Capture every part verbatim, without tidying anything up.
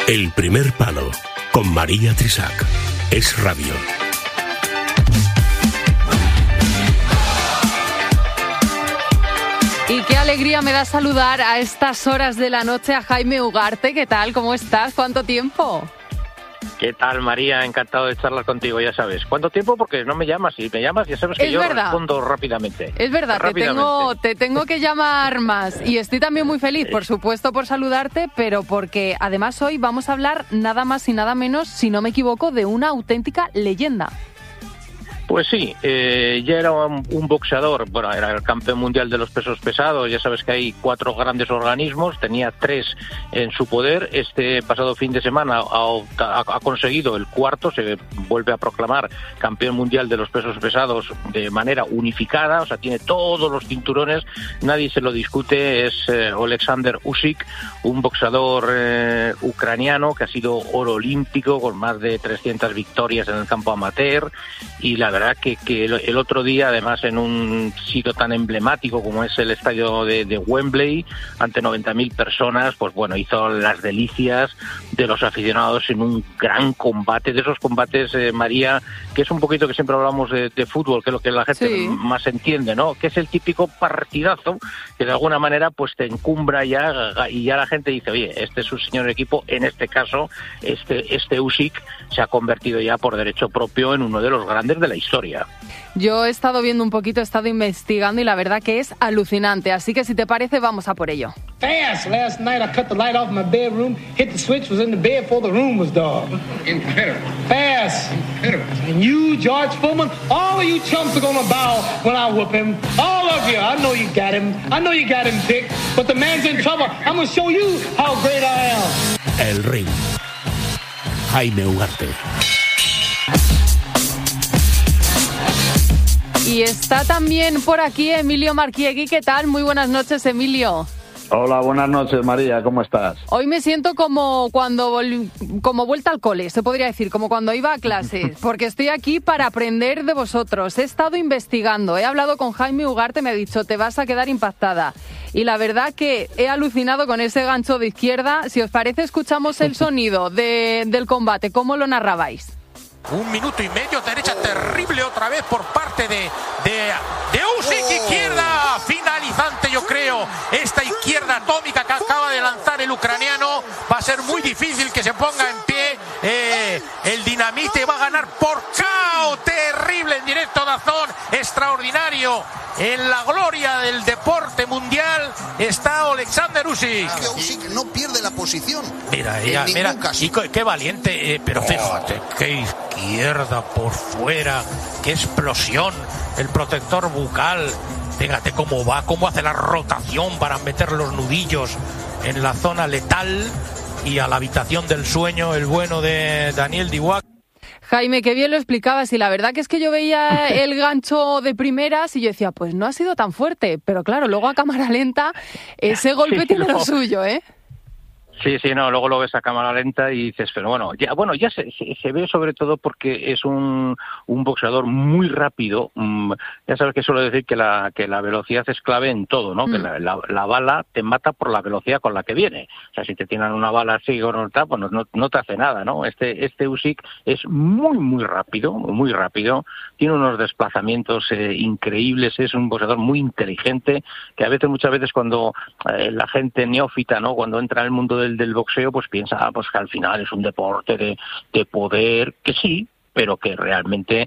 El primer palo con María Trisac. Es radio. Y qué alegría me da saludar a estas horas de la noche a Jaime Ugarte. ¿Qué tal? ¿Cómo estás? ¿Cuánto tiempo? ¿Qué tal, María? Encantado de charlar contigo, ya sabes. ¿Cuánto tiempo? Porque no me llamas. Si me llamas, ya sabes que es yo verdad. respondo rápidamente. Es verdad, te tengo, te tengo que llamar más. Y estoy también muy feliz, por supuesto, por saludarte, pero porque además hoy vamos a hablar nada más y nada menos, si no me equivoco, de una auténtica leyenda. Pues sí, eh, ya era un, un boxeador, bueno, era el campeón mundial de los pesos pesados, ya sabes que hay cuatro grandes organismos, tenía tres en su poder, este pasado fin de semana ha, ha, ha conseguido el cuarto, se vuelve a proclamar campeón mundial de los pesos pesados de manera unificada, o sea, tiene todos los cinturones, nadie se lo discute, es eh, Oleksandr Usyk, un boxeador eh, ucraniano que ha sido oro olímpico con más de trescientas victorias en el campo amateur, y la verdad que, que el, el otro día, además en un sitio tan emblemático como es el estadio de, de Wembley, ante noventa mil personas, pues bueno, hizo las delicias de los aficionados en un gran combate, de esos combates, eh, María, que es un poquito que siempre hablamos de, de fútbol, que es lo que la gente sí. más entiende, ¿no? Que es el típico partidazo que de alguna manera pues te encumbra ya y ya la gente dice, oye, este es un señor equipo, en este caso, este, este Usyk se ha convertido ya por derecho propio en uno de los grandes de la historia. Yo he estado viendo un poquito, he estado investigando y la verdad que es alucinante, así que si te parece vamos a por ello. Fast. Last night I cut the light off my bedroom, hit the switch, was in the bed before the room was dark. Incredible. Fast. Incredible. And you, George Foreman, all of you chumps are gonna bow when I whoop him. All of you. I know you got him. I know you got him, Dick. But the man's in trouble. I'm gonna show you how great I am. El ring. Jaime Ugarte. Y está también por aquí Emilio Marchiegui. ¿Qué tal? Muy buenas noches, Emilio. Hola, buenas noches, María. ¿Cómo estás? Hoy me siento como cuando vol- como vuelta al cole, se podría decir, como cuando iba a clases, porque estoy aquí para aprender de vosotros. He estado investigando, he hablado con Jaime Ugarte, me ha dicho, te vas a quedar impactada. Y la verdad que he alucinado con ese gancho de izquierda. Si os parece, escuchamos el sonido de, del combate. ¿Cómo lo narrabais? Un minuto y medio, derecha terrible otra vez por parte de, de, de Usyk, izquierda finalizante, yo creo. Esta izquierda atómica que acaba de lanzar el ucraniano, va a ser muy difícil que se ponga en pie. Eh, el dinamite va a ganar por K O, terrible en directo, Dazón, extraordinario. En la gloria del deporte mundial está Oleksandr Usyk. Usyk no pierde la posición. Mira, ella, mira, y qué valiente, eh, pero fíjate, qué izquierda por fuera, qué explosión, el protector bucal. Fíjate cómo va, cómo hace la rotación para meter los nudillos en la zona letal y a la habitación del sueño, el bueno de Daniel Dubois. Jaime, qué bien lo explicabas y la verdad que es que yo veía el gancho de primeras y yo decía, pues no ha sido tan fuerte, pero claro, luego a cámara lenta ese golpe sí, tiene no. lo suyo, ¿eh? Sí, sí, no, luego lo ves a cámara lenta y dices, pero bueno, ya bueno ya se, se, se ve sobre todo porque es un, un boxeador muy rápido. Um, ya sabes que suelo decir que la que la velocidad es clave en todo, ¿no? Mm. Que la, la, la bala te mata por la velocidad con la que viene. O sea, si te tiran una bala así o no, pues no, no, no te hace nada, ¿no? Este este Usyk es muy, muy rápido, muy rápido. Tiene unos desplazamientos eh, increíbles, es un boxeador muy inteligente, que a veces, muchas veces cuando eh, la gente neófita, ¿no? Cuando entra en el mundo del del boxeo, pues piensa ah, pues que al final es un deporte de, de poder, que sí, pero que realmente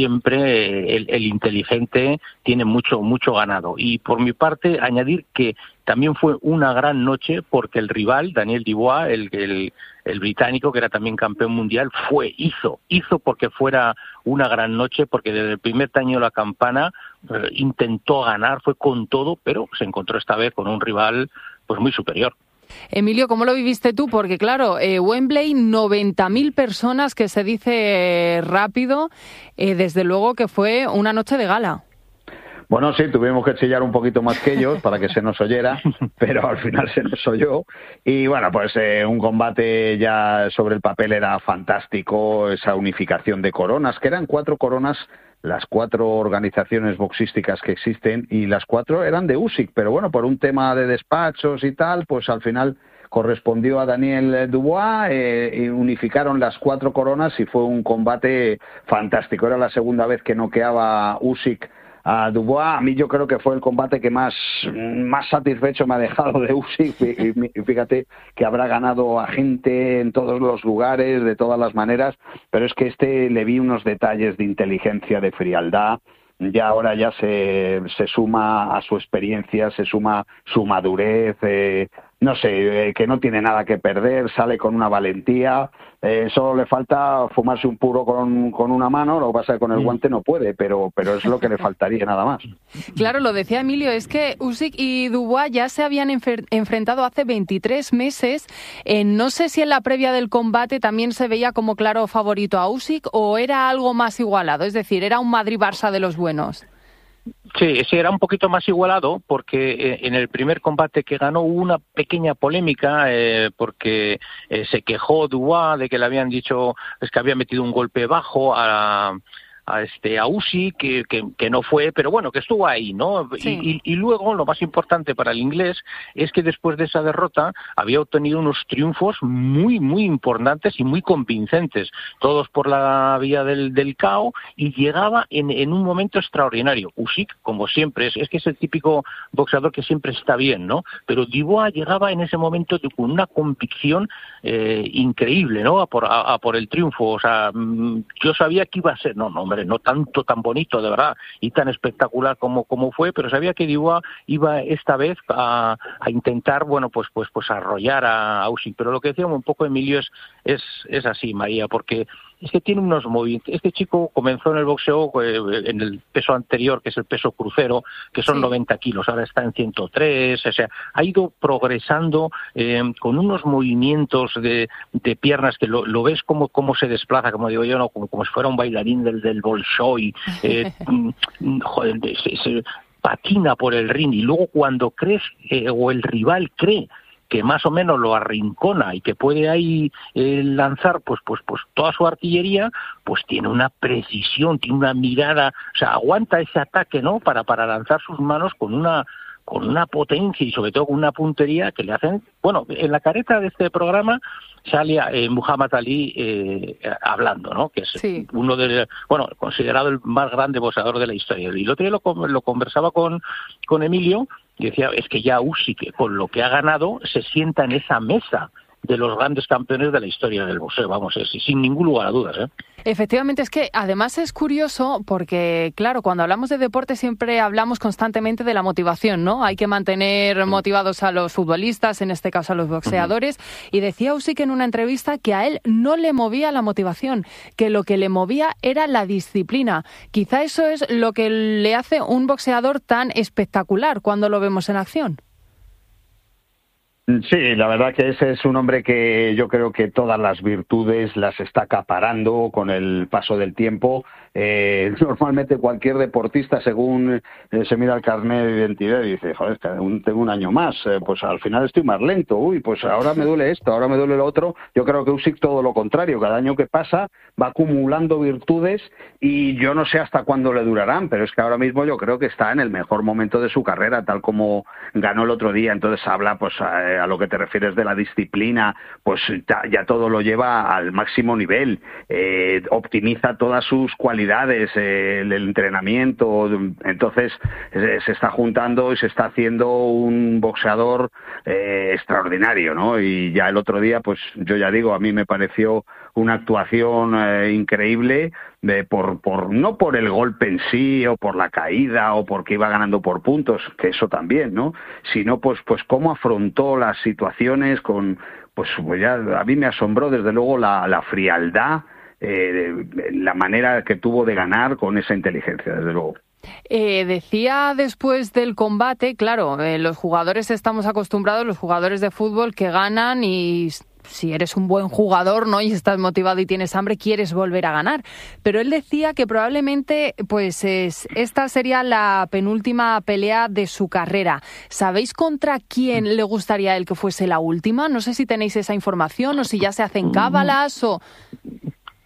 siempre el, el inteligente tiene mucho mucho ganado. Y por mi parte, añadir que también fue una gran noche porque el rival, Daniel Dubois, el, el, el británico, que era también campeón mundial, fue, hizo, hizo porque fuera una gran noche, porque desde el primer taño de la campana eh, intentó ganar, fue con todo, pero se encontró esta vez con un rival pues muy superior. Emilio, ¿cómo lo viviste tú? Porque claro, eh, Wembley, noventa mil personas, que se dice eh, rápido, eh, desde luego que fue una noche de gala. Bueno, sí, tuvimos que chillar un poquito más que ellos para que se nos oyera, pero al final se nos oyó. Y bueno, pues eh, un combate ya sobre el papel era fantástico, esa unificación de coronas, que eran cuatro coronas, las cuatro organizaciones boxísticas que existen, y las cuatro eran de Usyk, pero bueno, por un tema de despachos y tal, pues al final correspondió a Daniel Dubois, eh, y unificaron las cuatro coronas y fue un combate fantástico. Era la segunda vez que noqueaba Usyk a Dubois. A mí yo creo que fue el combate que más, más satisfecho me ha dejado de Usyk, y fíjate que habrá ganado a gente en todos los lugares, de todas las maneras, pero es que este le vi unos detalles de inteligencia, de frialdad. Ya ahora ya se, se suma a su experiencia, se suma su madurez, eh, no sé, eh, que no tiene nada que perder, sale con una valentía, eh, solo le falta fumarse un puro con, con una mano, lo que pasa es que con el guante no puede, pero, pero es lo que le faltaría, nada más. Claro, lo decía Emilio, es que Usyk y Dubois ya se habían enfer- enfrentado hace veintitrés meses, eh, no sé si en la previa del combate también se veía como claro favorito a Usyk o era algo más igualado, es decir, era un Madrid-Barça de los buenos. Sí, sí, era un poquito más igualado porque en el primer combate que ganó hubo una pequeña polémica eh, porque eh, se quejó Dubois de que le habían dicho es que había metido un golpe bajo a... a este a Usyk, que, que, que no fue, pero bueno, que estuvo ahí, ¿no? Sí. Y, y, y luego, lo más importante para el inglés es que después de esa derrota había obtenido unos triunfos muy, muy importantes y muy convincentes, todos por la vía del, del K O, y llegaba en, en un momento extraordinario. Usyk, como siempre, es, es que es el típico boxeador que siempre está bien, ¿no? Pero Dubois llegaba en ese momento con una convicción eh, increíble, ¿no? A por, a, a por el triunfo, o sea, yo sabía que iba a ser, no, no, hombre, no tanto tan bonito de verdad y tan espectacular como como fue, pero sabía que Dubois iba esta vez a, a intentar, bueno, pues pues pues arrollar a Usyk. Pero lo que decíamos un poco, Emilio, es es es así, María, porque es que tiene unos movimientos. Este chico comenzó en el boxeo eh, en el peso anterior, que es el peso crucero, que son sí. noventa kilos, ahora está en ciento tres, o sea, ha ido progresando eh, con unos movimientos de, de piernas que lo, lo ves como, como se desplaza, como digo yo, no como, como si fuera un bailarín del, del Bolshoi, eh, joder, se, se patina por el ring, y luego cuando crees, eh, o el rival cree que más o menos lo arrincona y que puede ahí eh, lanzar pues pues pues toda su artillería, pues tiene una precisión, tiene una mirada, o sea, aguanta ese ataque, ¿no? Para para lanzar sus manos con una con una potencia y sobre todo con una puntería que le hacen, bueno, en la careta de este programa sale eh, Muhammad Ali eh, hablando, ¿no? Que es sí. uno de, bueno, considerado el más grande boxeador de la historia. Y el otro día lo, lo conversaba con con Emilio y decía, es que ya Usyk, con lo que ha ganado, se sienta en esa mesa de los grandes campeones de la historia del boxeo, vamos, es, sin ningún lugar a dudas, ¿eh? Efectivamente, es que además es curioso porque, claro, cuando hablamos de deporte siempre hablamos constantemente de la motivación, ¿no? Hay que mantener motivados a los futbolistas, en este caso a los boxeadores, uh-huh. y decía Usyk en una entrevista que a él no le movía la motivación, que lo que le movía era la disciplina. Quizá eso es lo que le hace un boxeador tan espectacular cuando lo vemos en acción. Sí, la verdad que ese es un hombre que yo creo que todas las virtudes las está acaparando con el paso del tiempo. Eh, normalmente cualquier deportista, según eh, se mira el carnet de identidad y dice, joder, tengo un año más, eh, pues al final estoy más lento, uy, pues ahora me duele esto, ahora me duele lo otro. Yo creo que Usyk todo lo contrario, cada año que pasa va acumulando virtudes y yo no sé hasta cuándo le durarán, pero es que ahora mismo yo creo que está en el mejor momento de su carrera, tal como ganó el otro día. Entonces habla, pues a, a lo que te refieres de la disciplina, pues ya, ya todo lo lleva al máximo nivel, eh, optimiza todas sus cualidades, eh, el, el entrenamiento, entonces eh, se está juntando y se está haciendo un boxeador eh, extraordinario, ¿no? Y ya el otro día, pues yo ya digo, a mí me pareció una actuación eh, increíble, de por por no por el golpe en sí o por la caída o porque iba ganando por puntos, que eso también, ¿no? Sino pues pues cómo afrontó las situaciones con pues, pues ya a mí me asombró desde luego la, la frialdad, eh, la manera que tuvo de ganar con esa inteligencia, desde luego. Eh, decía después del combate, claro, eh, los jugadores estamos acostumbrados, los jugadores de fútbol, que ganan y si eres un buen jugador, ¿no?, y estás motivado y tienes hambre, quieres volver a ganar. Pero él decía que probablemente pues es, esta sería la penúltima pelea de su carrera. ¿Sabéis contra quién le gustaría a él que fuese la última? No sé si tenéis esa información o si ya se hacen cábalas o...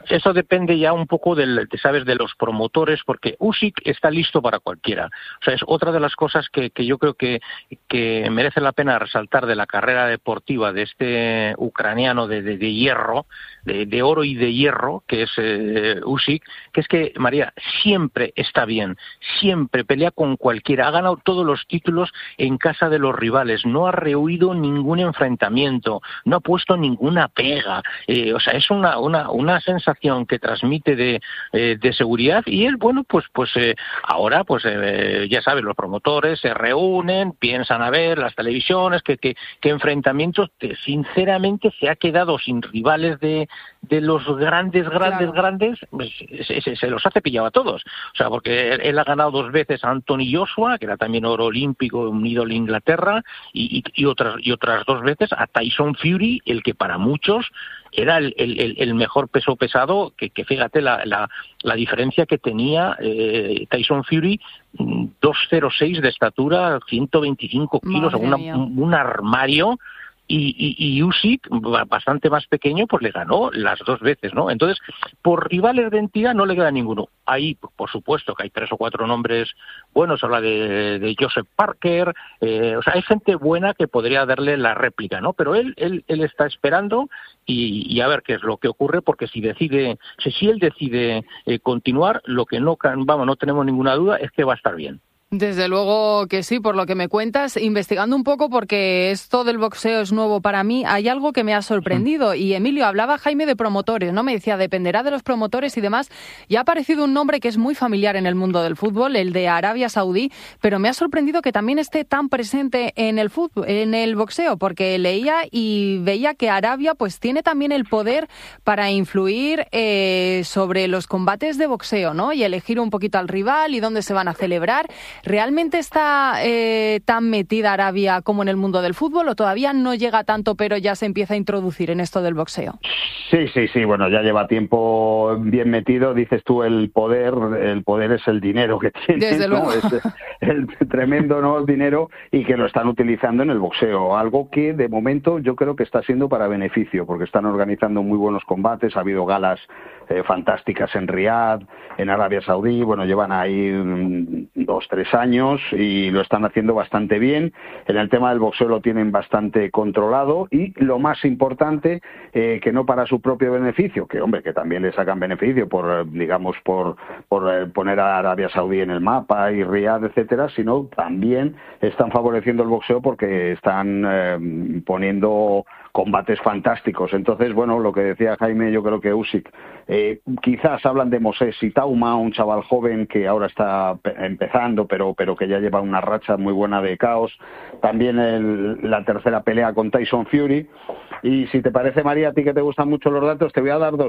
Eso depende ya un poco del, sabes, de los promotores, porque Usyk está listo para cualquiera. O sea, es otra de las cosas que, que yo creo que, que merece la pena resaltar de la carrera deportiva de este ucraniano de, de, de hierro, de, de oro y de hierro, que es eh, Usyk, que es que, María, siempre está bien, siempre pelea con cualquiera, ha ganado todos los títulos en casa de los rivales, no ha rehuido ningún enfrentamiento, no ha puesto ninguna pega, eh, o sea, es una, una, una sensación que transmite de, eh, de seguridad, y él, bueno, pues pues eh, ahora, pues eh, ya sabes, los promotores se reúnen, piensan a ver las televisiones, que, que, que enfrentamientos, que sinceramente se ha quedado sin rivales de, de los grandes, grandes, claro. grandes, pues, se, se, se los ha cepillado a todos, o sea, porque él, él ha ganado dos veces a Anthony Joshua, que era también oro olímpico, un ídolo de Inglaterra, y, y, y otras y otras dos veces a Tyson Fury, el que para muchos era el, el, el mejor peso pesado, que, que fíjate la, la, la diferencia que tenía eh, Tyson Fury, dos cero seis de estatura, ciento veinticinco kilos, una, un, un armario, y, y, y Usyk, bastante más pequeño, pues le ganó las dos veces, ¿no? Entonces, por rivales de entidad no le queda ninguno. Ahí, por supuesto, que hay tres o cuatro nombres buenos, se habla de, de Joseph Parker, eh, o sea, hay gente buena que podría darle la réplica, ¿no? Pero él, él, él está esperando y, y a ver qué es lo que ocurre, porque si decide, si, si él decide eh, continuar, lo que no, vamos, no tenemos ninguna duda es que va a estar bien. Desde luego que sí, por lo que me cuentas, investigando un poco, porque esto del boxeo es nuevo para mí, hay algo que me ha sorprendido. Y Emilio, hablaba Jaime de promotores, ¿no? Me decía, dependerá de los promotores y demás. Y ha aparecido un nombre que es muy familiar en el mundo del fútbol, el de Arabia Saudí, pero me ha sorprendido que también esté tan presente en el fútbol, en el boxeo, porque leía y veía que Arabia pues tiene también el poder para influir eh, sobre los combates de boxeo, ¿no? Y elegir un poquito al rival y dónde se van a celebrar. ¿Realmente está eh, tan metida Arabia como en el mundo del fútbol o todavía no llega tanto, pero ya se empieza a introducir en esto del boxeo? Sí, sí, sí, bueno, ya lleva tiempo bien metido. Dices tú el poder, el poder es el dinero que tiene, Desde ¿no? luego. Es el tremendo, ¿no?, dinero, y que lo están utilizando en el boxeo, algo que de momento yo creo que está siendo para beneficio, porque están organizando muy buenos combates, ha habido galas eh, fantásticas en Riad, en Arabia Saudí, bueno, llevan ahí um, dos, tres años y lo están haciendo bastante bien. En el tema del boxeo lo tienen bastante controlado, y lo más importante, eh, que no para su propio beneficio, que hombre, que también le sacan beneficio por, digamos, por, por eh, poner a Arabia Saudí en el mapa y Riad, etcétera, sino también están favoreciendo el boxeo porque están eh, poniendo combates fantásticos. Entonces, bueno, lo que decía Jaime, yo creo que Usyk, eh, quizás hablan de Moses Itauma, un chaval joven que ahora está empezando, pero pero que ya lleva una racha muy buena de caos. También el, la tercera pelea con Tyson Fury. Y si te parece, María, a ti que te gustan mucho los datos, te voy a dar dos